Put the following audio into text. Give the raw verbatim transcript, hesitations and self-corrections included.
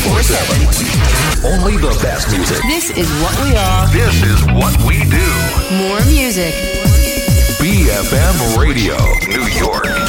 twenty-four seven. Only the best music. This is what we are. This is what we do. More music. B F M Radio, New York.